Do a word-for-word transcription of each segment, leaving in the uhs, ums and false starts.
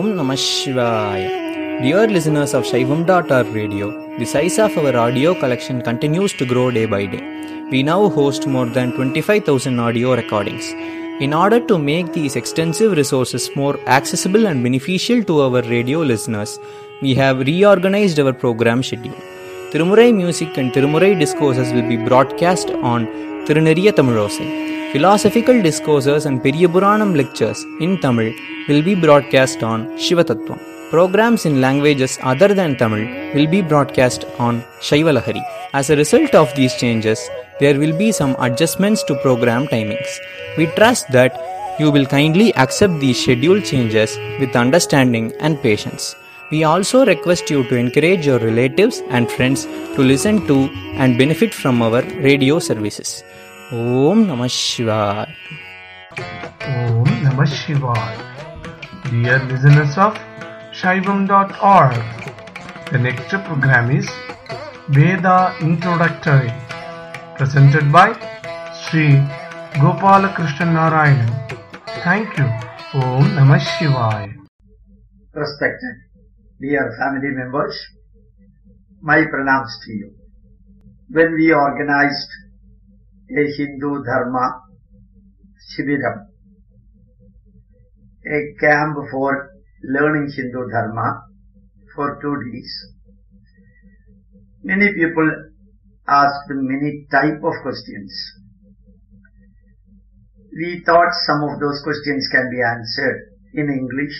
Om Namah Shivaya. Dear listeners of Shaivam dot org radio, the size of our audio collection continues to grow day by day. We now host more than twenty-five thousand audio recordings. In order to make these extensive resources more accessible and beneficial to our radio listeners, we have reorganized our program schedule. Tirumurai music and Tirumurai discourses will be broadcast on Tiruneriya Tamilosai. Philosophical discourses and Periyapuranam lectures in Tamil will be broadcast on Shivatattvam. Programs in languages other than Tamil will be broadcast on Shaivalahari. As a result of these changes, there will be some adjustments to program timings. We trust that you will kindly accept these schedule changes with understanding and patience. We also request you to encourage your relatives and friends to listen to and benefit from our radio services. Om Namah Shivaya. Om Namah Shivaya. Dear listeners of Shaivam dot org, the next program is Veda Introductory, presented by Sri Gopalakrishnan Narayanan. Thank you. Om Namah Shivaya. Respected dear family members, my pranams to you. When we organized a Hindu Dharma Shibiram, a camp for learning Hindu Dharma for two days, many people asked many type of questions. We thought some of those questions can be answered in English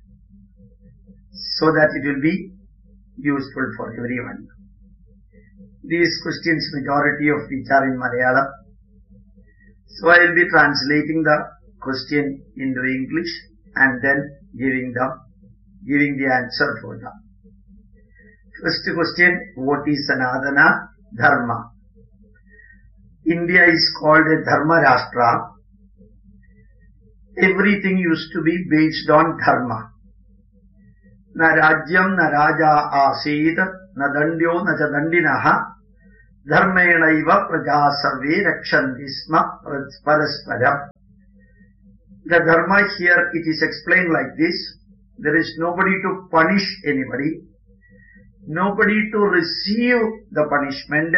so that it will be useful for everyone. These questions, majority of which are in Malayalam, so I will be translating the question into English and then giving the giving the answer for them. First question: what is Sanatana Dharma? India is called a Dharma Rashtra. Everything used to be based on Dharma. Na Rajyam na Raja Asid, na Dandyo na Jadandinaha, Dharmenaiva Praja Sarve Rakshandisma Parasparam. The Dharma here, it is explained like this: there is nobody to punish anybody, nobody to receive the punishment,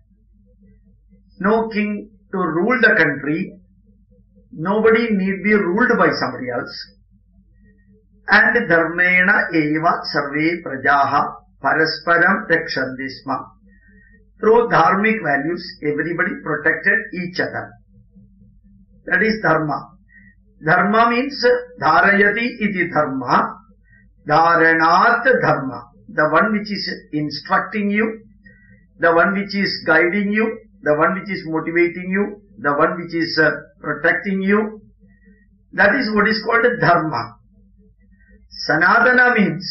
no king to rule the country, nobody need be ruled by somebody else, and dharmena eva sarve prajaha parasparam rakshandisma. Through dharmic values, everybody protected each other. That is dharma. Dharma means dharayati iti dharma, dharanat dharma. The one which is instructing you, the one which is guiding you, the one which is motivating you, the one which is uh, protecting you. That is what is called dharma. Sanatana means,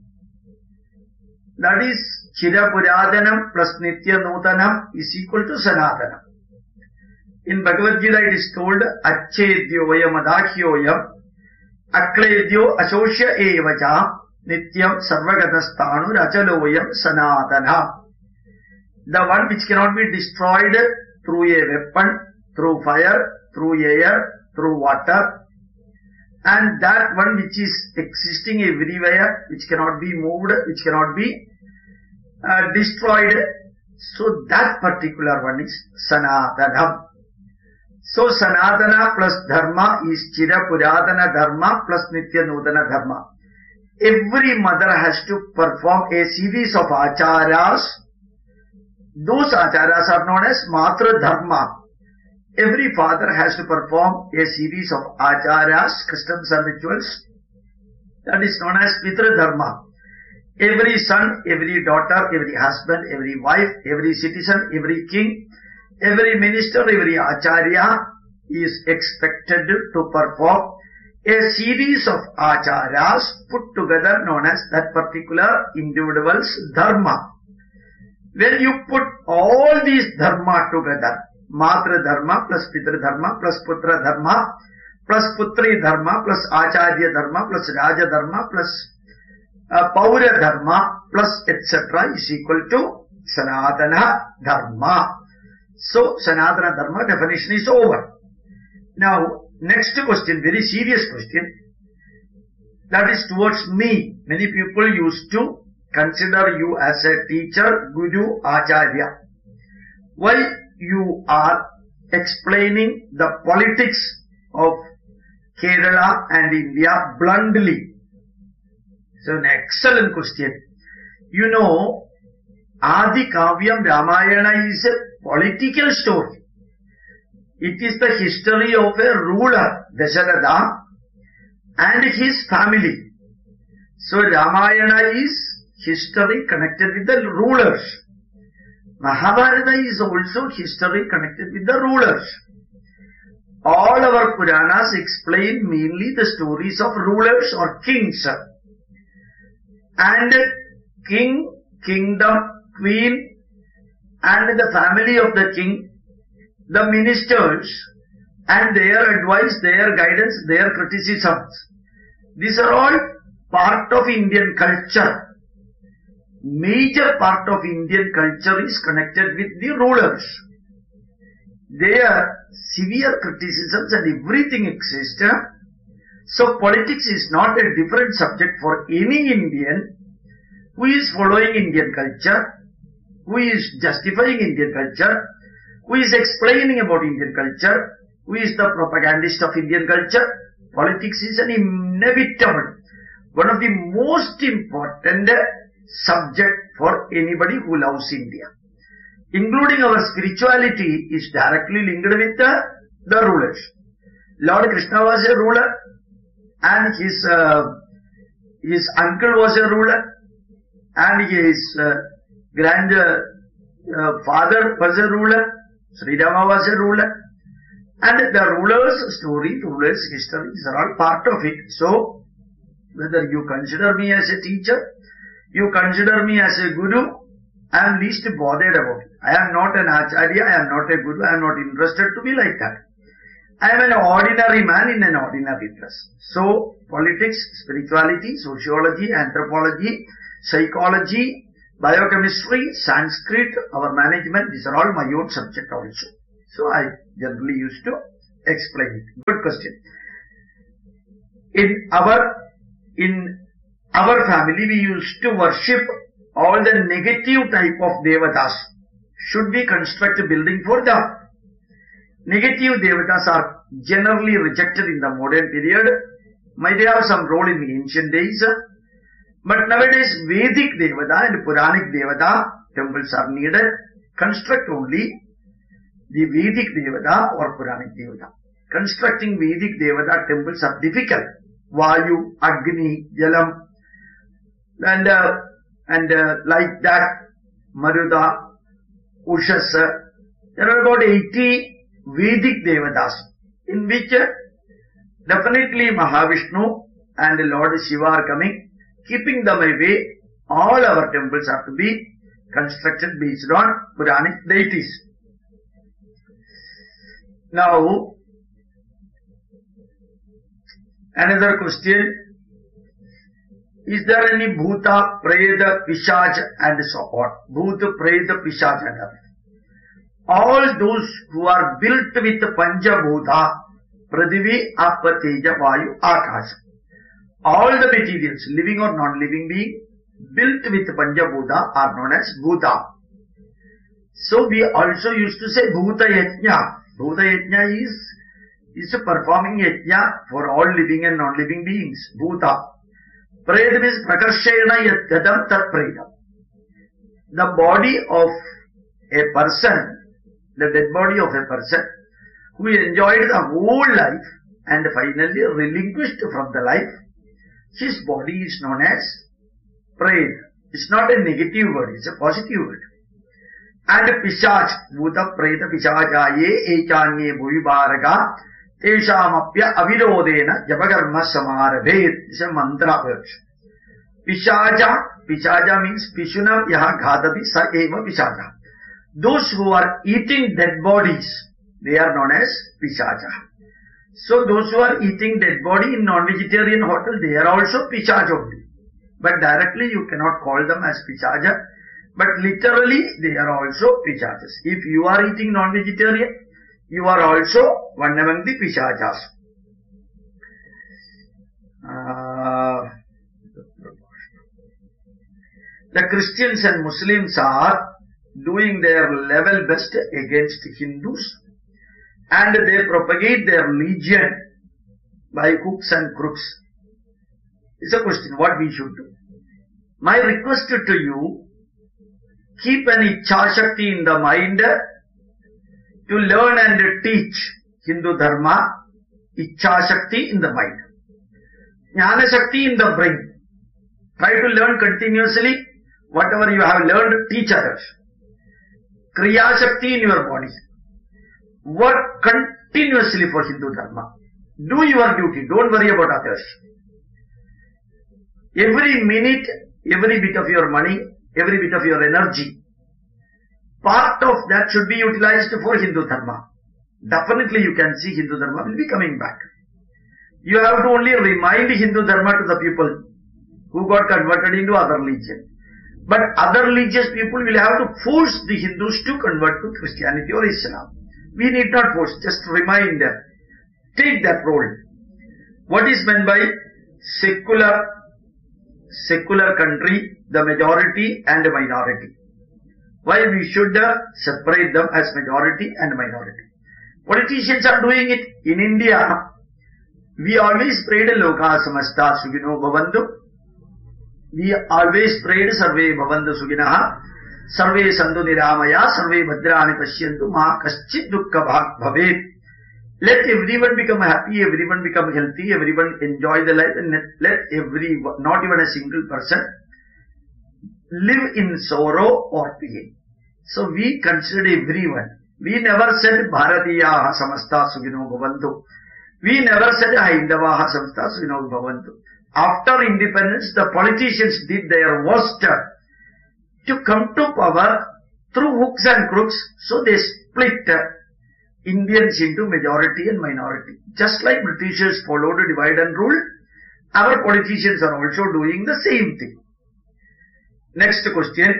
that is Chira Puradanam plus Nitya Nutanam is equal to Sanatana. In Bhagavad Gita it is told, Achedyoyam adakyoyam akledyo asosya evacha nityam sarvagatastanu rachaloyam sanatana. The one which cannot be destroyed through a weapon, through fire, through air, through water, and that one which is existing everywhere, which cannot be moved, which cannot be uh, destroyed. So that particular one is Sanatana. So Sanatana plus Dharma is Chira Puradana Dharma plus Nitya Nudana Dharma. Every mother has to perform a series of acharas. Those acharas are known as Matra Dharma. Every father has to perform a series of acharas, customs and rituals. That is known as Pitra Dharma. Every son, every daughter, every husband, every wife, every citizen, every king, every minister, every acharya is expected to perform a series of acharas put together known as that particular individual's dharma. When you put all these dharma together, Matra Dharma plus Pitra Dharma plus Putra Dharma plus Putri Dharma plus Acharya Dharma plus Raja Dharma plus uh, Paura Dharma plus et cetera is equal to Sanatana Dharma. So, Sanatana Dharma definition is over. Now, next question, very serious question. that is towards me. Many people used to consider you as a teacher, guru, acharya. Why you are explaining the politics of Kerala and India bluntly? So an excellent question. You know, Adi Kavyam Ramayana is a political story. It is the history of a ruler, Dasharatha, and his family. So Ramayana is history connected with the rulers. Mahabharata is also history connected with the rulers. All our Puranas explain mainly the stories of rulers or kings. And king, kingdom, queen, and the family of the king, the ministers, and their advice, their guidance, their criticisms. These are all part of Indian culture. Major part of Indian culture is connected with the rulers. Their severe criticisms and everything exists. So politics is not a different subject for any Indian who is following Indian culture, who is justifying Indian culture, who is explaining about Indian culture, who is the propagandist of Indian culture. Politics is an inevitable, one of the most important subject for anybody who loves India. Including our spirituality is directly linked with the, the rulers. Lord Krishna was a ruler, and his uh, his uncle was a ruler, and his uh, grandfather uh, was a ruler. Sri Rama was a ruler, and the ruler's story, ruler's history, these are all part of it. So, whether you consider me as a teacher, you consider me as a guru, I am least bothered about it. I am not an acharya, I am not a guru, I am not interested to be like that. I am an ordinary man in an ordinary dress. So, politics, spirituality, sociology, anthropology, psychology, biochemistry, Sanskrit, our management, these are all my own subject also. So I generally used to explain it. Good question. In our, in our family, we used to worship all the negative type of devatas. Should we construct a building for them? Negative devatas are generally rejected in the modern period. Might have some role in the ancient days. But nowadays, Vedic Devata and Puranic Devata temples are needed. Construct only the Vedic Devata or Puranic Devata. Constructing Vedic Devata temples are difficult. Vayu, Agni, Jalam, and uh, and uh, like that, Maruda, Ushasa. There are about eighty Vedic Devatas, in which uh, definitely Mahavishnu and Lord Shiva are coming. Keeping them away, all our temples have to be constructed based on Puranic deities. Now, another question. Is there any Bhuta, Preda, Pishaj and so on? Bhuta, Preda, Pishaj and others. All those who are built with Panja Bhuta, Pradivi, Apa, Teja, Vayu, Akasha. All the materials, living or non-living being, built with Panja Bhuta are known as Bhuta. So we also used to say Bhuta Yajna. Bhuta Yajna is, is performing Yajna for all living and non-living beings. Bhuta. Preda means Prakarshena Yadgadam Tat Preda. The body of a person, the dead body of a person, who enjoyed the whole life and finally relinquished from the life, his body is known as Preda. It's not a negative word, it's a positive word. And Pishaj, Bhuta Preda Pishajaye Echanye Bhuibharaga Teshamapya Avirodena Japakarma Samarabhed. It's a mantra word. Pishaja, Pishaja means Pishunam Yaha Ghadati Sa Eva Pishaja. Those who are eating dead bodies, they are known as Pishaja. So those who are eating dead body in non-vegetarian hotel, they are also Pishaj only. But directly you cannot call them as Pishaja. But literally they are also Pishajas. If you are eating non-vegetarian, you are also one among the Pishajas. Uh, uh, the Christians and Muslims are doing their level best against Hindus, and they propagate their religion by hooks and crooks. It's a question what we should do. My request to you, keep an Ichha Shakti in the mind to learn and teach Hindu Dharma, Ichha Shakti in the mind. Jnana Shakti in the brain. Try to learn continuously. Whatever you have learned, teach others. Kriya Shakti in your body. Work continuously for Hindu Dharma. Do your duty. Don't worry about others. Every minute, every bit of your money, every bit of your energy, part of that should be utilized for Hindu Dharma. Definitely you can see Hindu Dharma will be coming back. You have to only remind Hindu Dharma to the people who got converted into other religion. But other religious people will have to force the Hindus to convert to Christianity or Islam. We need not force, just remind them. Take that role. What is meant by secular, secular country, the majority and minority? Why we should uh, separate them as majority and minority? Politicians are doing it. In India, we always prayed Loka Samasta Sugino Bhavantu. We always prayed Sarve Bhavantu Suginaha, Sarve Sandhu Niramaya, Sarve Bhadrani Pashyantu, Maha Kaschit Dukkha Bhavet. Let everyone become happy, everyone become healthy, everyone enjoy the life, and let every, not even a single person, live in sorrow or pain. So we considered everyone. We never said Bharatiyaha Samasta Sugino Bhavantu. We never said Haindavaha Samasta Sugino Bhavantu. After independence, the politicians did their worst to come to power through hooks and crooks. So they split Indians into majority and minority. Just like Britishers followed divide and rule, our politicians are also doing the same thing. Next question.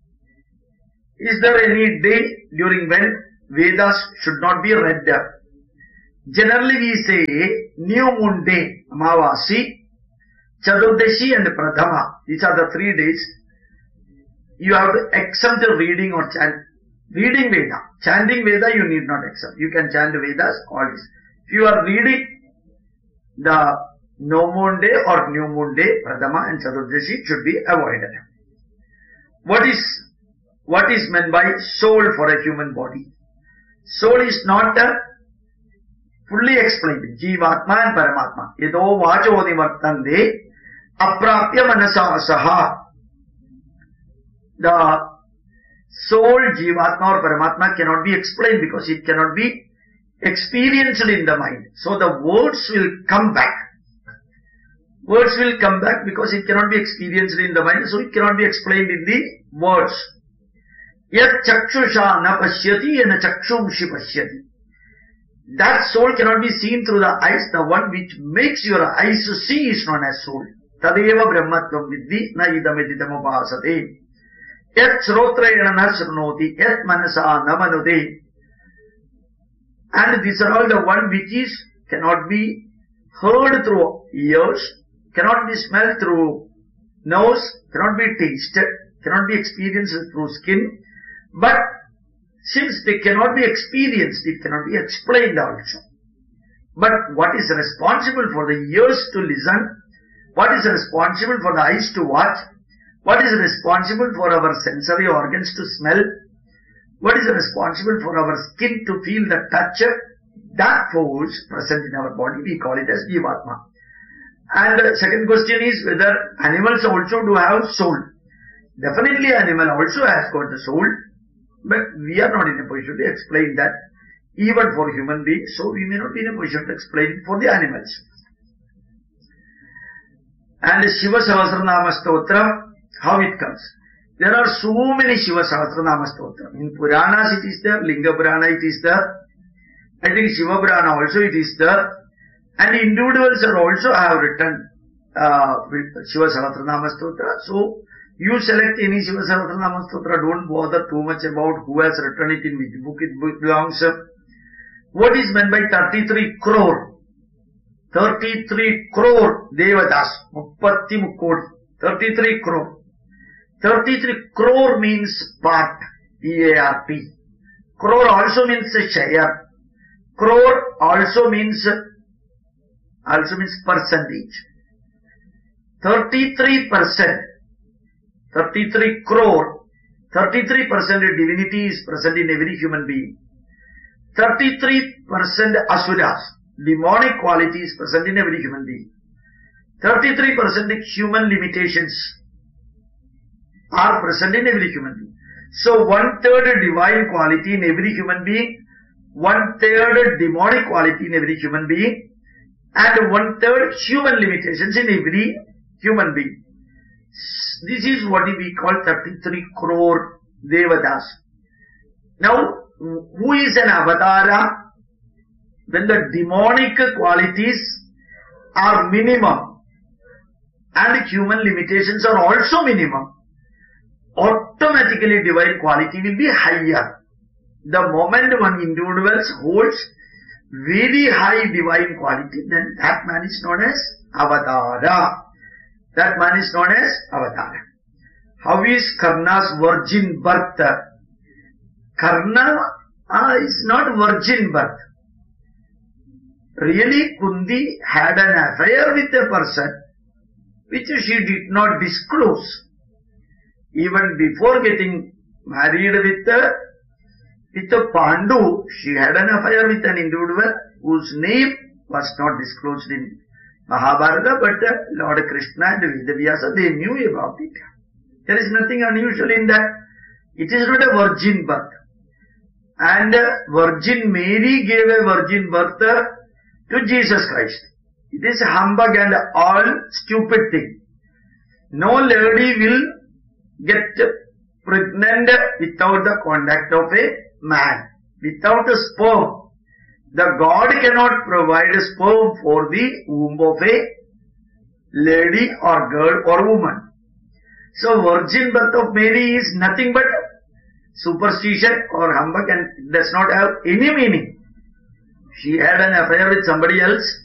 Is there any day during when Vedas should not be read? Generally we say New Moon Day, Amavasi, Chaturdashi and Pradhama. These are the three days. You have to accept the reading or chant. Reading Veda. Chanting Veda you need not accept. You can chant Vedas always. If you are reading the No Moon Day or New Moon Day, Pradhama and Chaturdashi should be avoided. What is, what is meant by soul for a human body? Soul is not uh, fully explained. Jivatma and Paramatma. Yedo vacho nivartande aprapya manasa saha. The soul, Jivatma or Paramatma cannot be explained because it cannot be experienced in the mind. So the words will come back. Words will come back because it cannot be experienced in the mind, so it cannot be explained in the words. Yat chakshusha na pashyati and chakshumshi pashyati. That soul cannot be seen through the eyes. The one which makes your eyes to see is known as soul. Tadeva brahmatvam vidhi na idameditam upasate. Yat srotrayana na srunoti, yat manasa na manude. And these are all the one which is cannot be heard through ears, cannot be smelled through nose, cannot be tasted, cannot be experienced through skin. But since they cannot be experienced, it cannot be explained also. But what is responsible for the ears to listen? What is responsible for the eyes to watch? What is responsible for our sensory organs to smell? What is responsible for our skin to feel the touch? That force present in our body, we call it as Jivatma. And the second question is whether animals also do have soul. Definitely animal also has got the soul, but we are not in a position to explain that even for human beings, so we may not be in a position to explain it for the animals. And Shiva Sahasranama Stotra, how it comes? There are so many Shiva Sahasranama Stotra. In Puranas it is there, Linga Purana it is there, I think Shiva Purana also it is there, and individuals are also have written uh, Shiva Sahasranama Stotra. So you select any Shiva Sahasranama Stotra, don't bother too much about who has written it, in which book it belongs. What is meant by thirty-three crore? thirty-three crore Devadas, Muppatti Mukkodi, thirty-three crore. thirty-three crore means part, P A R T. Crore also means a share. Crore also means, also means percentage. thirty-three percent, thirty-three crore, thirty-three percent divinity is present in every human being. thirty-three percent asuras, demonic quality is present in every human being. thirty-three percent human limitations are present in every human being. So one third divine quality in every human being, one third demonic quality in every human being, and one third human limitations in every human being. This is what we call thirty-three crore Devadas. Now, who is an avatara? When the demonic qualities are minimum and human limitations are also minimum, automatically divine quality will be higher. The moment one individual holds very high divine quality, then that man is known as avatara. That man is known as avatara. How is Karna's virgin birth? Karna uh, is not virgin birth. Really, Kundi had an affair with a person which she did not disclose. Even before getting married with a, with a Pandu, she had an affair with an individual whose name was not disclosed in Mahabharata, but uh, Lord Krishna and Vedavyasa, they knew about it. There is nothing unusual in that. It is not a virgin birth. And uh, Virgin Mary gave a virgin birth uh, to Jesus Christ. It is humbug and all stupid thing. No lady will get pregnant without the contact of a man, without a sperm. The God cannot provide a sperm for the womb of a lady or girl or woman. So virgin birth of Mary is nothing but superstition or humbug and does not have any meaning. She had an affair with somebody else